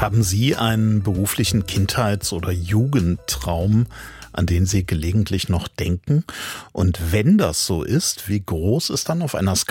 Haben Sie einen beruflichen Kindheits- oder Jugendtraum, an den Sie gelegentlich noch denken? Und wenn das so ist, wie groß ist dann auf einer